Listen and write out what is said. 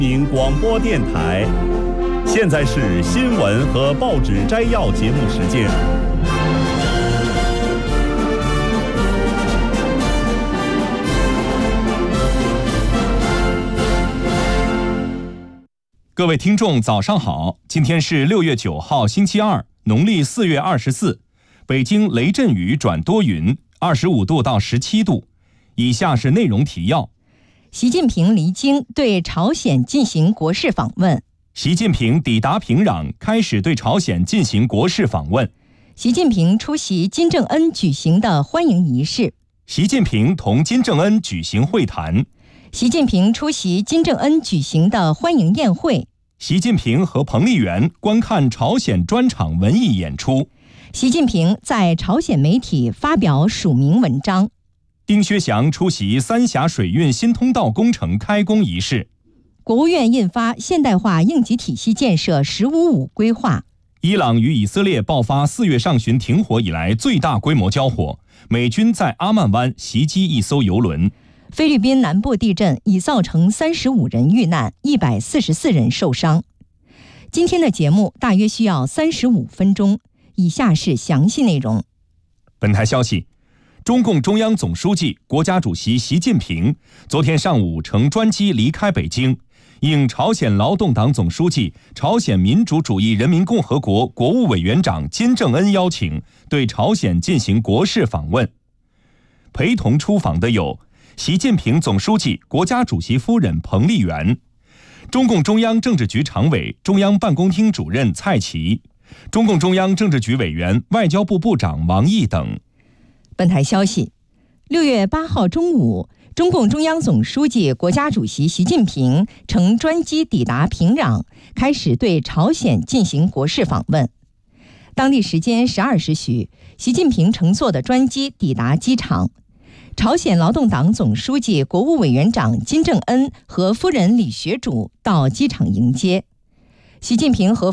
民广播电台，现在是新闻和报纸摘要节目时间。 各位听众早上好，今天是6月9号星期二，农历4月24，北京雷阵雨转多云，25度到17度。以下是内容提要。 习近平离京对朝鲜进行国事访问。 习近平抵达平壤，开始对朝鲜进行国事访问。 习近平出席金正恩举行的欢迎仪式。 习近平同金正恩举行会谈。 习近平出席金正恩举行的欢迎宴会。 习近平和彭丽媛观看朝鲜专场文艺演出。 习近平在朝鲜媒体发表署名文章。 丁薛祥出席三峡水运新通道工程开工仪式。 国务院印发现代化应急体系建设“15+5”规划。 伊朗与以色列爆发4月上旬停火以来最大规模交火，美军在阿曼湾袭击一艘油轮。 菲律宾南部地震已造成35人遇难，144人受伤。今天的节目大约需要35分钟，以下是详细内容。 本台消息，中共中央总书记、国家主席习近平昨天上午乘专机离开北京，应朝鲜劳动党总书记、朝鲜民主主义人民共和国国务委员长金正恩邀请，对朝鲜进行国事访问。陪同出访的有习近平总书记、国家主席夫人彭丽媛，中共中央政治局常委、中央办公厅主任蔡奇，中共中央政治局委员、外交部部长王毅等。 本台消息，6月8号中午，中共中央总书记、国家主席习近平乘专机抵达平壤，开始对朝鲜进行国事访问。当地时间12时许，习近平乘坐的专机抵达机场，朝鲜劳动党总书记、国务委员长金正恩和夫人李学主到机场迎接。习近平和